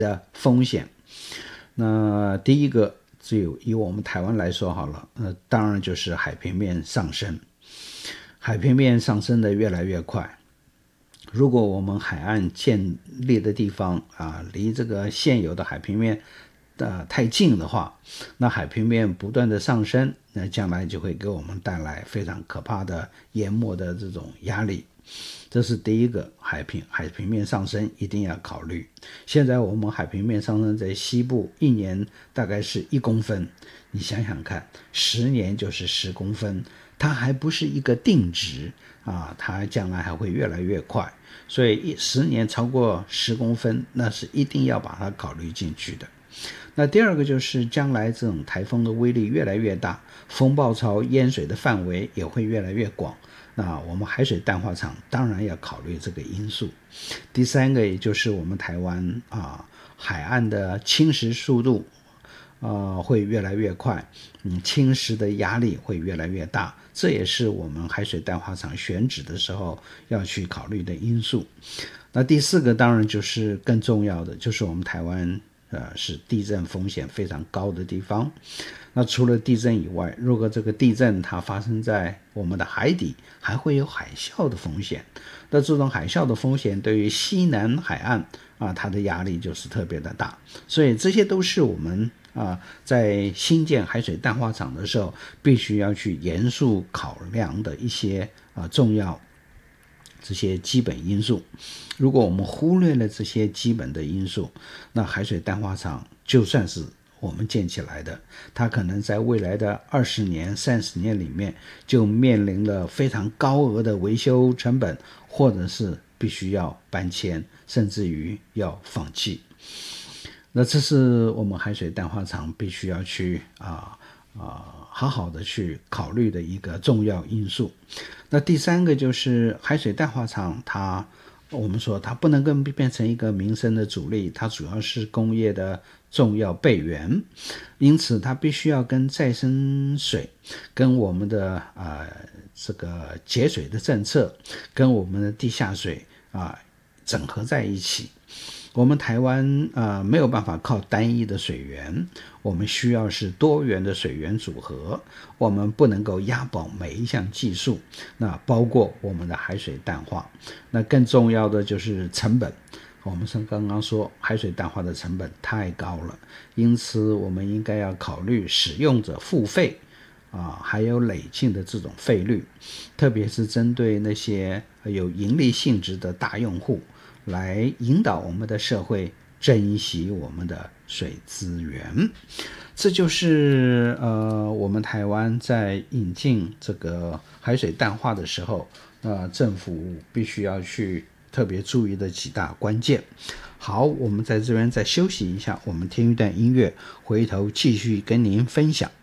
风险。那第一个，以我们台湾来说好了，当然就是海平面上升。海平面上升的越来越快，如果我们海岸建立的地方离这个现有的海平面太近的话，那海平面不断的上升，那将来就会给我们带来非常可怕的淹没的这种压力。这是第一个，海平面上升一定要考虑。现在我们海平面上升在西部一年大概是1公分，你想想看，10年就是10公分，它还不是一个定值它将来还会越来越快，所以10年超过10公分，那是一定要把它考虑进去的。那第二个就是将来这种台风的威力越来越大，风暴潮淹水的范围也会越来越广，那我们海水淡化厂当然要考虑这个因素。第三个也就是我们台湾海岸的侵蚀速度会越来越快，侵蚀的压力会越来越大，这也是我们海水淡化厂选址的时候要去考虑的因素。那第四个当然就是更重要的，就是我们台湾是地震风险非常高的地方。那除了地震以外，如果这个地震它发生在我们的海底，还会有海啸的风险。那这种海啸的风险对于西南海岸它的压力就是特别的大。所以这些都是我们在新建海水淡化厂的时候必须要去严肃考量的一些重要这些基本因素。如果我们忽略了这些基本的因素，那海水淡化厂就算是我们建起来的，它可能在未来的20年、30年里面就面临了非常高额的维修成本，或者是必须要搬迁，甚至于要放弃。那这是我们海水淡化厂必须要去好好的去考虑的一个重要因素。那第三个就是海水淡化厂我们说它不能够变成一个民生的主力，它主要是工业的重要备源，因此它必须要跟再生水、跟我们的这个节水的政策、跟我们的地下水整合在一起。我们台湾没有办法靠单一的水源，我们需要是多元的水源组合，我们不能够押宝每一项技术，那包括我们的海水淡化。那更重要的就是成本，我们刚刚说海水淡化的成本太高了，因此我们应该要考虑使用者付费还有累进的这种费率，特别是针对那些有盈利性质的大用户，来引导我们的社会珍惜我们的水资源。这就是我们台湾在引进这个海水淡化的时候政府必须要去特别注意的几大关键。好，我们在这边再休息一下，我们听一段音乐，回头继续跟您分享。